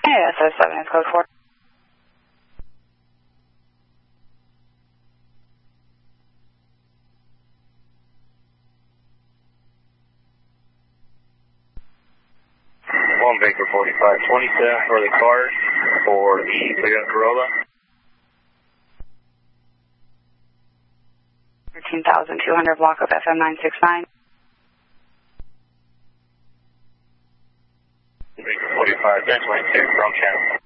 SS7 is code 4. One Baker 4527 for the card for the Toyota Corolla. 13,200 block of FM 969. Baker 45, 1022 from channel.